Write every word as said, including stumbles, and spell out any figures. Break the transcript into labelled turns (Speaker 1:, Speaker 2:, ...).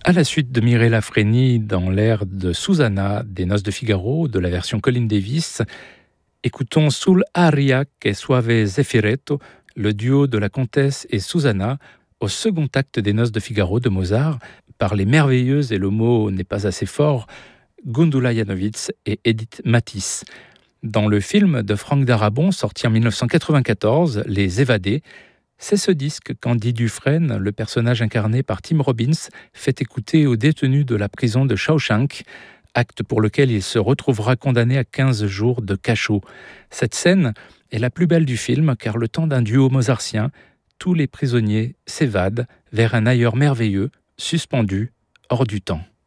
Speaker 1: À la suite de Mireille Lafreni dans l'air de Susanna des Noces de Figaro de la version Colin Davis, écoutons Sul aria che suave zeffiretto, le duo de la comtesse et Susanna au second acte des Noces de Figaro de Mozart par les merveilleuses, et le mot n'est pas assez fort, Gundula Janowitz et Edith Matisse. Dans le film de Franck Darabont sorti en dix-neuf cent quatre-vingt-quatorze, Les Évadés, c'est ce disque qu'Andy Dufresne, le personnage incarné par Tim Robbins, fait écouter aux détenus de la prison de Shawshank, acte pour lequel il se retrouvera condamné à quinze jours de cachot. Cette scène est la plus belle du film car le temps d'un duo mozartien, tous les prisonniers s'évadent vers un ailleurs merveilleux, suspendu hors du temps.